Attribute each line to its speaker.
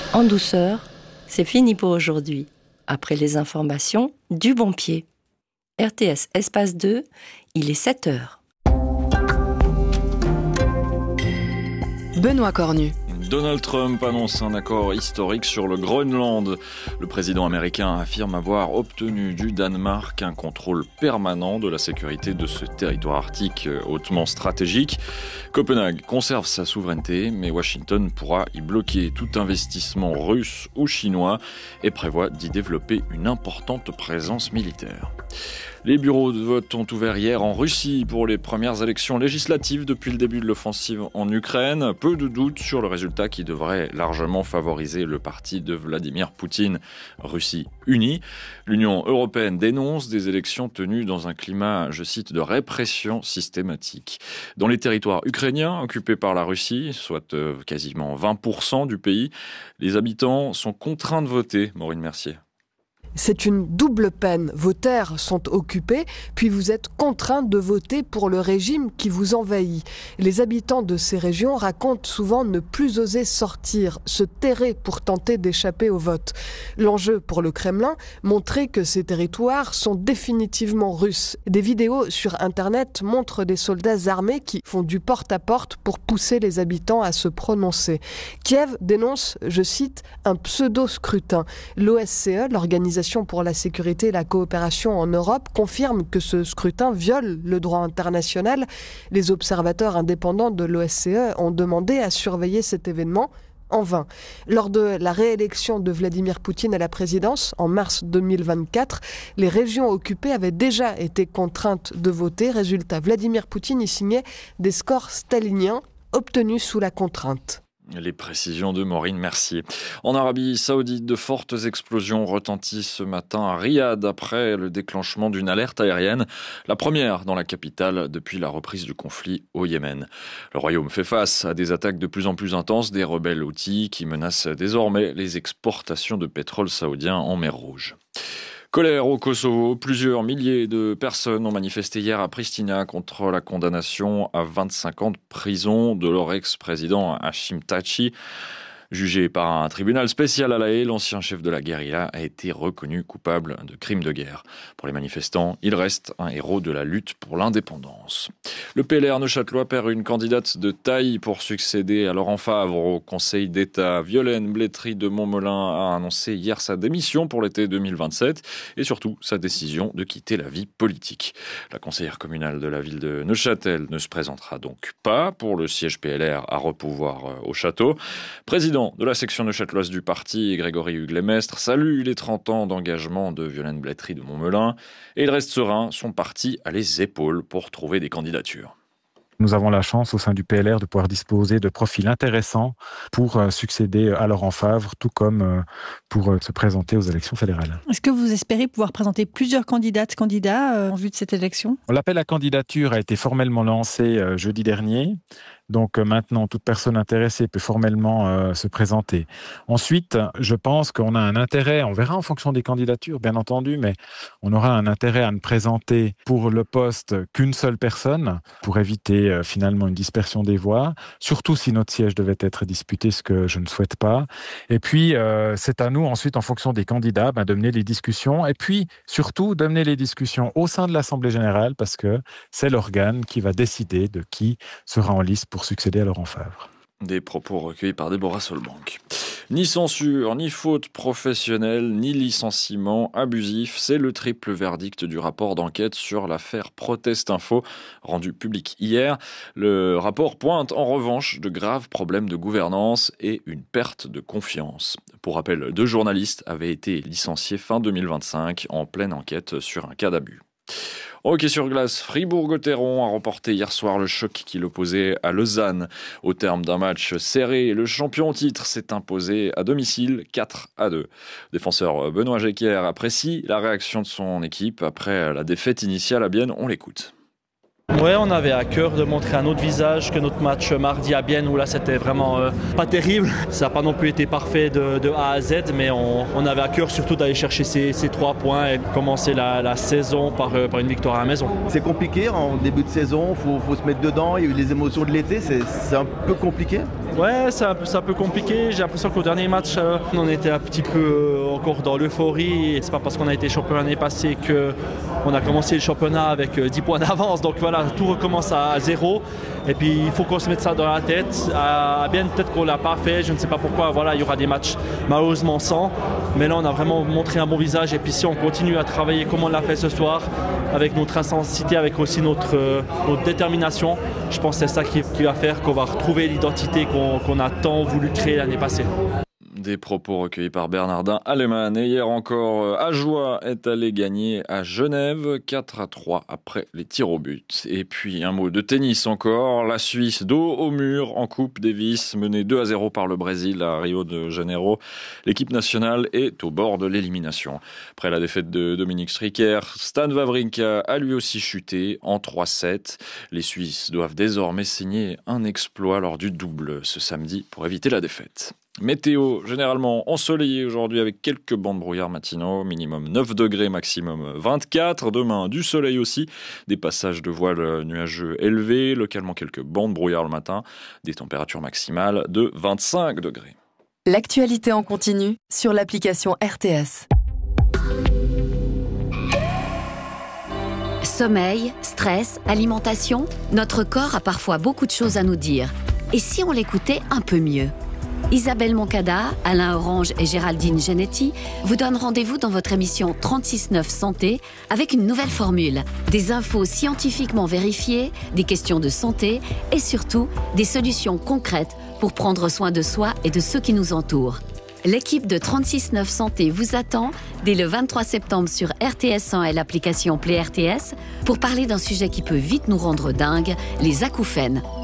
Speaker 1: En douceur, c'est fini pour aujourd'hui. Après les informations, du bon pied. RTS Espace 2, il est 7h.
Speaker 2: Benoît Cornu.
Speaker 3: Donald Trump annonce un accord historique sur le Groenland. Le président américain affirme avoir obtenu du Danemark un contrôle permanent de la sécurité de ce territoire arctique hautement stratégique. Copenhague conserve sa souveraineté, mais Washington pourra y bloquer tout investissement russe ou chinois et prévoit d'y développer une importante présence militaire. Les bureaux de vote ont ouvert hier en Russie pour les premières élections législatives depuis le début de l'offensive en Ukraine. Peu de doutes sur le résultat qui devrait largement favoriser le parti de Vladimir Poutine, Russie unie. L'Union européenne dénonce des élections tenues dans un climat, je cite, de répression systématique. Dans les territoires ukrainiens occupés par la Russie, soit quasiment 20% du pays, les habitants sont contraints de voter. Maureen Mercier.
Speaker 4: C'est une double peine. Vos terres sont occupées, puis vous êtes contraint de voter pour le régime qui vous envahit. Les habitants de ces régions racontent souvent ne plus oser sortir, se terrer pour tenter d'échapper au vote. L'enjeu pour le Kremlin, montrer que ces territoires sont définitivement russes. Des vidéos sur Internet montrent des soldats armés qui font du porte-à-porte pour pousser les habitants à se prononcer. Kiev dénonce, je cite, un pseudo-scrutin. L'OSCE, l'organisation pour la sécurité et la coopération en Europe, confirme que ce scrutin viole le droit international. Les observateurs indépendants de l'OSCE ont demandé à surveiller cet événement en vain. Lors de la réélection de Vladimir Poutine à la présidence, en mars 2024, les régions occupées avaient déjà été contraintes de voter. Résultat, Vladimir Poutine y signait des scores staliniens obtenus sous la contrainte.
Speaker 3: Les précisions de Maureen Mercier. En Arabie Saoudite, de fortes explosions retentissent ce matin à Riyad après le déclenchement d'une alerte aérienne, la première dans la capitale depuis la reprise du conflit au Yémen. Le royaume fait face à des attaques de plus en plus intenses des rebelles houthis qui menacent désormais les exportations de pétrole saoudien en mer Rouge. Colère au Kosovo. Plusieurs milliers de personnes ont manifesté hier à Pristina contre la condamnation à 25 ans de prison de leur ex-président Hashim Thaçi. Jugé par un tribunal spécial à La Haye, l'ancien chef de la guérilla a été reconnu coupable de crimes de guerre. Pour les manifestants, il reste un héros de la lutte pour l'indépendance. Le PLR neuchâtelois perd une candidate de taille pour succéder à Laurent Favre au Conseil d'État. Violaine Blétry de Montmelin a annoncé hier sa démission pour l'été 2027 et surtout sa décision de quitter la vie politique. La conseillère communale de la ville de Neuchâtel ne se présentera donc pas pour le siège PLR à repouvoir au château. Président de la section neuchâteloise du parti, Grégory Hugues-Lesmestre, salue les 30 ans d'engagement de Violaine Blétry de Montmelin et il reste serein, son parti a les épaules pour trouver des candidatures.
Speaker 5: Nous avons la chance au sein du PLR de pouvoir disposer de profils intéressants pour succéder à Laurent Favre, tout comme pour se présenter aux élections fédérales.
Speaker 2: Est-ce que vous espérez pouvoir présenter plusieurs candidats en vue de cette élection ?
Speaker 5: L'appel à candidature a été formellement lancé jeudi dernier. Donc maintenant, toute personne intéressée peut formellement se présenter. Ensuite, je pense qu'on a un intérêt, on verra en fonction des candidatures, bien entendu, mais on aura un intérêt à ne présenter pour le poste qu'une seule personne, pour éviter finalement une dispersion des voix, surtout si notre siège devait être disputé, ce que je ne souhaite pas. Et puis, c'est à nous ensuite, en fonction des candidats, de mener les discussions, et puis surtout de mener les discussions au sein de l'Assemblée générale, parce que c'est l'organe qui va décider de qui sera en lice pour succéder à Laurent Favre.
Speaker 3: Des propos recueillis par Déborah Solbank. Ni censure, ni faute professionnelle, ni licenciement abusif, c'est le triple verdict du rapport d'enquête sur l'affaire Protest Info, rendu public hier. Le rapport pointe en revanche de graves problèmes de gouvernance et une perte de confiance. Pour rappel, 2 journalistes avaient été licenciés fin 2025 en pleine enquête sur un cas d'abus. Hockey sur glace, Fribourg-Gotteron a remporté hier soir le choc qui l'opposait à Lausanne. Au terme d'un match serré, le champion en titre s'est imposé à domicile 4-2. Défenseur Benoît Jecker apprécie la réaction de son équipe après la défaite initiale à Bienne. On l'écoute.
Speaker 6: Ouais, on avait à cœur de montrer un autre visage que notre match mardi à Bienne où là c'était vraiment pas terrible. Ça n'a pas non plus été parfait de A à Z, mais on avait à cœur surtout d'aller chercher ces 3 points et commencer la saison par une victoire à la maison.
Speaker 7: C'est compliqué en début de saison, faut se mettre dedans, il y a eu les émotions de l'été, c'est un peu compliqué.
Speaker 6: Ouais, c'est un peu compliqué. J'ai l'impression qu'au dernier match, on était un petit peu encore dans l'euphorie. Et c'est pas parce qu'on a été champion l'année passée qu'on a commencé le championnat avec 10 points d'avance. Donc voilà, tout recommence à zéro. Et puis il faut qu'on se mette ça dans la tête. Bien, peut-être qu'on ne l'a pas fait, je ne sais pas pourquoi. Voilà, il y aura des matchs malheureusement sans. Mais là, on a vraiment montré un bon visage. Et puis si on continue à travailler comme on l'a fait ce soir, avec notre intensité, avec aussi notre détermination, je pense que c'est ça qui va faire qu'on va retrouver l'identité qu'on a tant voulu créer l'année passée.
Speaker 3: Des propos recueillis par Bernardin Aleman. Et hier encore, Ajoie est allé gagner à Genève 4-3 après les tirs au but. Et puis un mot de tennis encore. La Suisse dos au mur en Coupe Davis, menée 2-0 par le Brésil à Rio de Janeiro. L'équipe nationale est au bord de l'élimination. Après la défaite de Dominique Stricker, Stan Wawrinka a lui aussi chuté en 3-7. Les Suisses doivent désormais signer un exploit lors du double ce samedi pour éviter la défaite. Météo généralement ensoleillé aujourd'hui avec quelques bancs de brouillard matinaux, minimum 9 degrés, maximum 24. Demain, du soleil aussi, des passages de voiles nuageux élevés, localement quelques bancs de brouillard le matin, des températures maximales de 25 degrés.
Speaker 7: L'actualité en continu sur l'application RTS.
Speaker 8: Sommeil, stress, alimentation, notre corps a parfois beaucoup de choses à nous dire. Et si on l'écoutait un peu mieux ? Isabelle Moncada, Alain Orange et Géraldine Genetti vous donnent rendez-vous dans votre émission 36-9 Santé avec une nouvelle formule. Des infos scientifiquement vérifiées, des questions de santé et surtout des solutions concrètes pour prendre soin de soi et de ceux qui nous entourent. L'équipe de 36-9 Santé vous attend dès le 23 septembre sur RTS 100 et l'application Play RTS pour parler d'un sujet qui peut vite nous rendre dingues, les acouphènes.